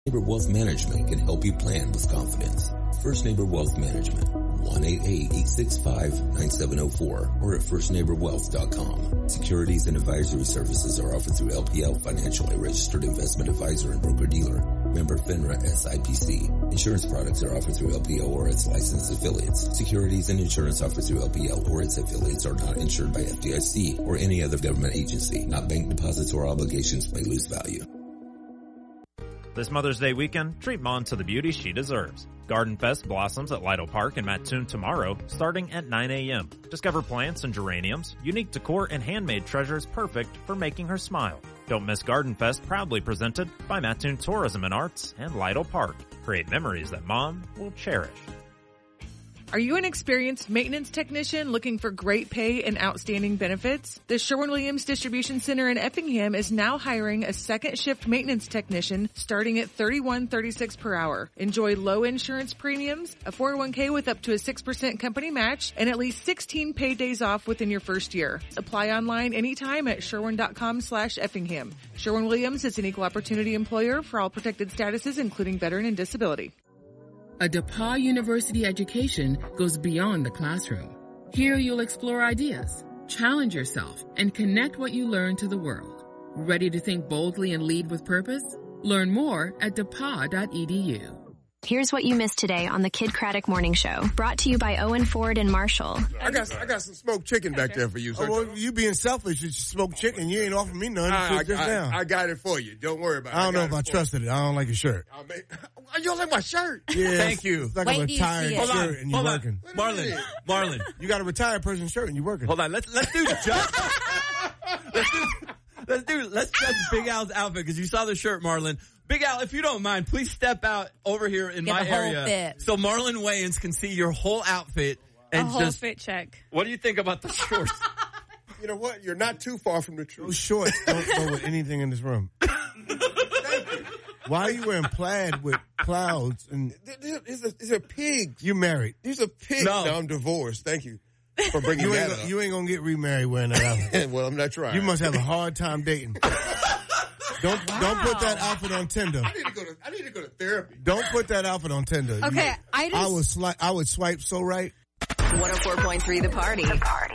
Neighbor Wealth Management can help you plan with confidence. First Neighbor Wealth Management, 1-888-865-9704 or at firstneighborwealth.com. Securities and advisory services are offered through LPL Financial, a registered investment advisor and broker-dealer. Member FINRA SIPC. Insurance products are offered through LPL or its licensed affiliates. Securities and insurance offered through LPL or its affiliates are not insured by FDIC or any other government agency. Not bank deposits or obligations may lose value. This Mother's Day weekend, treat Mom to the beauty she deserves. Garden Fest blossoms at Lytle Park in Mattoon tomorrow, starting at 9 a.m. Discover plants and geraniums, unique decor, and handmade treasures perfect for making her smile. Don't miss Garden Fest, proudly presented by Mattoon Tourism and Arts and Lytle Park. Create memories that Mom will cherish. Are you an experienced maintenance technician looking for great pay and outstanding benefits? The Sherwin-Williams Distribution Center in Effingham is now hiring a second shift maintenance technician starting at $31.36 per hour. Enjoy low insurance premiums, a 401k with up to a 6% company match, and at least 16 paid days off within your first year. Apply online anytime at sherwin.com/Effingham. Sherwin-Williams is an equal opportunity employer for all protected statuses, including veteran and disability. A DePauw University education goes beyond the classroom. Here you'll explore ideas, challenge yourself, and connect what you learn to the world. Ready to think boldly and lead with purpose? Learn more at DePauw.edu. Here's what you missed today on the Kid Craddock Morning Show. Brought to you by Owen Ford and Marshall. I got some smoked chicken back there for you. So well, you being selfish, you smoked chicken. You ain't offering me none. I got it for you. Don't worry about it. I don't know if I trusted it. I don't like your shirt. You don't like my shirt? Yeah, thank you. It's like a retired shirt and you're working. Marlon. You got a retired person's shirt and you're working. Hold on. Let's do let's judge Big Al's outfit because you saw the shirt, Marlon. Big Al, if you don't mind, please step out over here in my area so Marlon Wayans can see your whole outfit. And a whole fit check. What do you think about the shorts? You know what? You're not too far from the truth. Those shorts don't go with anything in this room. Thank you. Why are you wearing plaid with clouds? And these are pigs. You married. These are pigs. No, I'm divorced. Thank you for bringing that up. You ain't going to get remarried wearing that outfit. Well, I'm not trying. You must have a hard time dating. Don't put that outfit on Tinder. I need to go to therapy. Don't put that outfit on Tinder. Okay, I would swipe so right. 104.3 The Party.